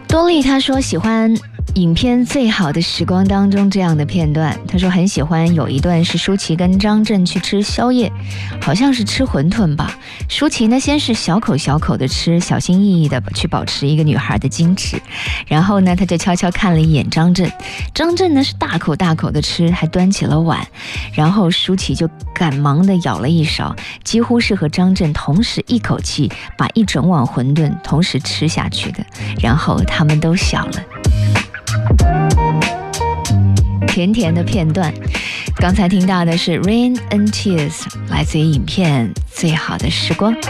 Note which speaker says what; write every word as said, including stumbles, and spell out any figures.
Speaker 1: 多莉她说喜欢影片最好的时光当中这样的片段，她说很喜欢有一段是舒淇跟张震去吃宵夜，好像是吃馄饨吧。舒淇呢先是小口小口的吃，小心翼翼的去保持一个女孩的矜持，然后呢她就悄悄看了一眼张震，张震呢是大口大口的吃，还端起了碗，然后舒淇就赶忙的舀了一勺，几乎是和张震同时一口气把一整碗馄饨同时吃下去的，然后他们都笑了。甜甜的片段，刚才听到的是 Rain and Tears， 来自于影片《最好的时光》。